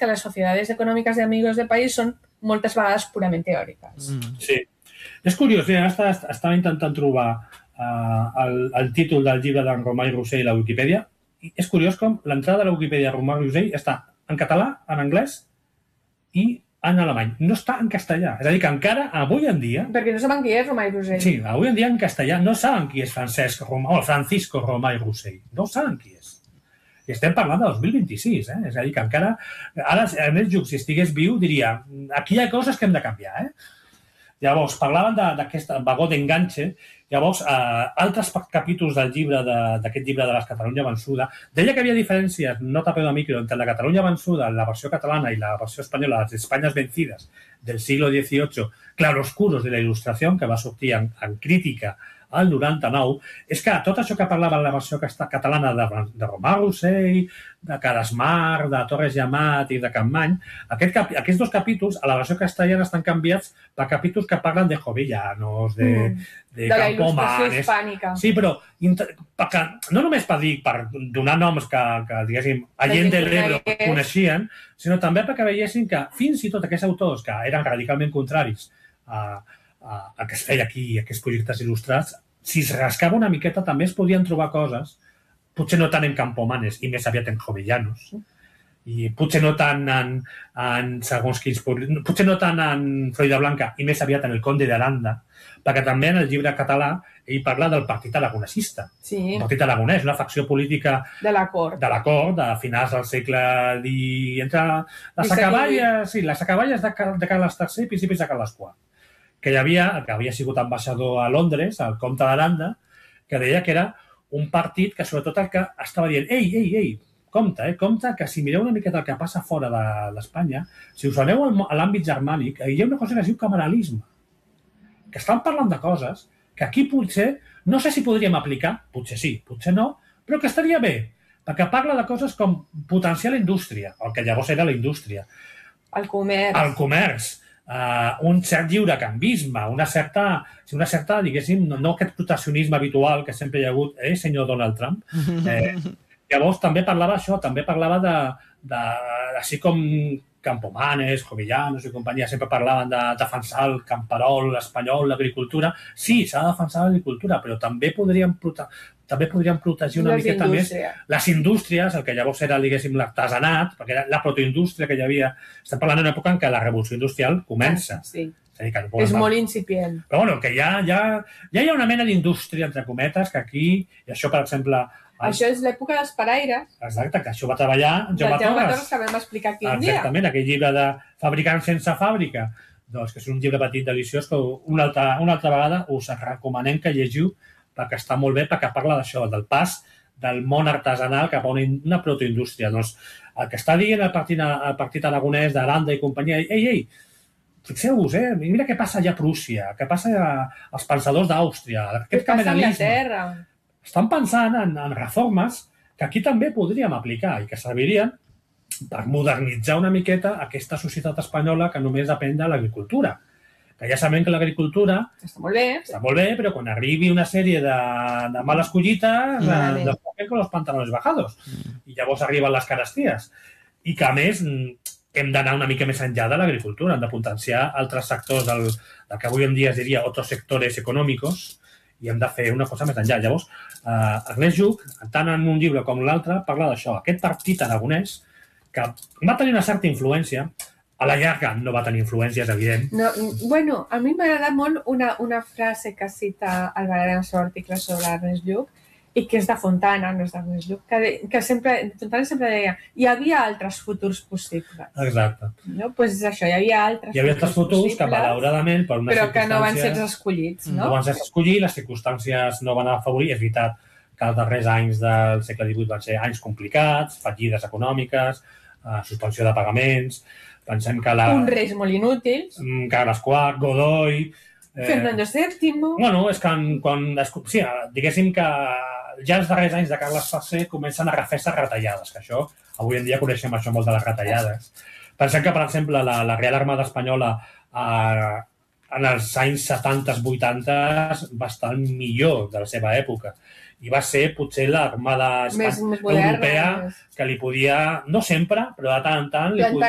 que las sociedades econòmiques de amigos de país són moltes vegades purament teòriques. Sí. És curiós, estava intentant trobar el títol del llibre d'en Romà i Rossell a la Wikipedia. És curiós com l'entrada de la Wikipedia de Romà i Rossell està en català, en anglès i en alemany. No està en castellà. És a dir, que encara avui en dia... Perquè no saben qui és Romà i Rossell. Sí, avui en dia en castellà no saben qui és Francisco Romà i Rossell. No saben qui és. I estem parlant de 2026, És a dir, que encara... Ara, Ernest Lluch, si estigués viu, diria aquí hi ha coses que hem de canviar, Llavors, parlaven d'aquest vagó d'enganxe. Llavors, altres capítols del llibre, d'aquest llibre de la Catalunya vençuda, deia que hi havia diferències, nota peu de micro, entre la Catalunya vençuda, la versió catalana i la versió espanyola, les Espanyes vencides del siglo XVIII, claroscuros de la il·lustració, que va sortir en crítica al 99, és que tot això que parlava en la versió catalana de Romà Rossell, de Cadasmar, de Torres Llamat i de Campmany, aquests dos capítols a la versió castellana estan canviats per capítols que parlen de Jovellanos, de la il·lustració hispànica. Sí, però no només per donar noms que diguéssim, a gent de l'Ebro coneixien, sinó també perquè veiessin que fins i tot aquests autors que eren radicalment contraris a que es feia aquí, aquests projectes il·lustrats, si es rascava una miqueta també es podien trobar coses, potser no tant en Campomanes i més aviat en Jovellanos, i potser no tant en segons quins... Potser no tant en Floridablanca i més aviat en el Conde d'Aranda, perquè també en el llibre català ell parla del Partit Aragonesista. Sí. El Partit Aragonès, una facció política de la cort, de finals del segle entre les acaballes de Carles III i principis de Carles IV. Que havia sigut ambaixador a Londres, el comte d'Aranda, que deia que era un partit que sobretot el que estava dient ei, compte, que si mireu una miqueta el que passa fora d'Espanya, si us aneu a l'àmbit germànic, hi ha una cosa que es diu cameralisme, que estan parlant de coses que aquí potser, no sé si podríem aplicar, potser sí, potser no, però que estaria bé, perquè parla de coses com potenciar la indústria, el que llavors era la indústria. El comerç. Un cert lliurecanvisme, una certa, diguéssim, no aquest proteccionisme habitual que sempre hi ha hagut, senyor Donald Trump. Llavors també parlava això, també parlava de així com Campomanes, Jovellanos i companyia, sempre parlaven de defensar el camperol, l'espanyol, l'agricultura. Sí, s'ha de defensar l'agricultura, però també podríem protegir una miqueta més les indústries, el que llavors era, diguéssim, l'artesanat, perquè era la protoindústria que hi havia. Estem parlant d'una època en què la revolució industrial comença. Sí. És molt incipient. Però bueno, que ja hi ha una mena d'indústria, entre cometes, que aquí, i això, per exemple... Això és l'època dels paraires. Exacte, que això va treballar Jaume Torres. Que vam explicar aquí un dia. Exactament, aquell llibre de Fabricants sense fàbrica, doncs que és un llibre petit deliciós que una altra vegada us recomanem que llegiu perquè està molt bé, perquè parla d'això, del pas del món artesanal cap a una protoindústria. Doncs el que està dient el Partit Aragonès d'Aranda i companyia, ei, fixeu-vos, mira què passa allà a Prússia, què passa als pensadors d'Àustria, aquest cameralisme. Estan pensant en reformes que aquí també podríem aplicar i que servirien per modernitzar una miqueta aquesta societat espanyola que només depèn de l'agricultura. Que ja sabem que l'agricultura està molt bé, però quan arribi una sèrie de males collites nos ponen con los pantalones bajados. I llavors arriben les caresties. I que, a més, hem d'anar una mica més enllà de l'agricultura, hem de potenciar altres sectors del que avui en dia es diria otros sectores econòmicos i hem de fer una cosa més enllà. Llavors, Ernest Lluch, tant en un llibre com l'altre, parla d'això. Aquest partit aragonès, que va tenir una certa influència, a la llarga no va tenir influències, evident. Bueno, a mi m'agrada molt una frase que cita Alvarado en el seu article sobre Ernest Lluch, i que és de Fontana, no és d'Ernest Lluch, que Fontana sempre deia hi havia altres futurs possibles. Exacte. Doncs això, hi havia altres futurs que, malauradament, per unes circumstàncies... Però que no van ser escollits, no? No van ser escollits, les circumstàncies no van afavorir. És veritat que els darrers anys del segle XVIII van ser anys complicats, fallides econòmiques, suspensió de pagaments... Pensem que uns reis molt inútils. Carles IV, Godoy... Fernando VII... Bueno, és que sí, diguéssim que ja els darrers anys de Carles III comencen a refer-se retallades, que això, avui en dia coneixem això molt de les retallades. Pensem que, per exemple, la Real Armada Espanyola en els anys 70-80 va estar millor de la seva època. I va ser potser l'armada europea que li podia, no sempre, però de tant en tant...